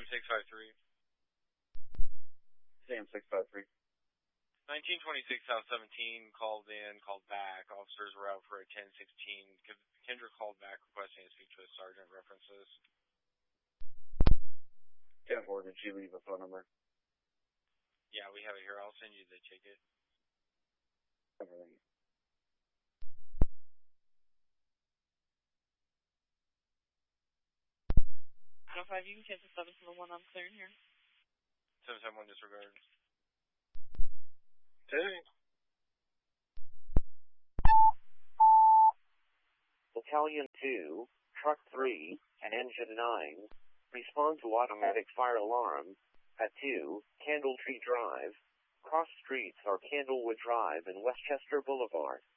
Sam 653. Sam 653. 1926 South 17 called in, called back. Officers were out for a 1016. Kendra called back requesting to speak to a sergeant. References. 10-4, did she leave a phone number? Yeah, we have it here. I'll send you the ticket. Everything. 5, you can catch the 771, I'm clearing here. 771 disregard. Okay. Battalion 2, Truck 3, and Engine 9 respond to automatic fire alarm at 2, Candletree Drive. Cross streets are Candlewood Drive and Westchester Boulevard.